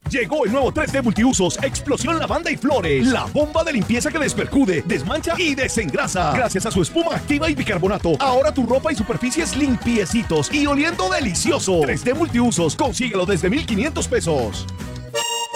Llegó el nuevo 3D Multiusos Explosión Lavanda y Flores. La bomba de limpieza que despercude, desmancha y desengrasa. Gracias a su espuma activa y bicarbonato, ahora tu ropa y superficies limpiecitos y oliendo delicioso. 3D Multiusos, consíguelo desde 1,500 pesos.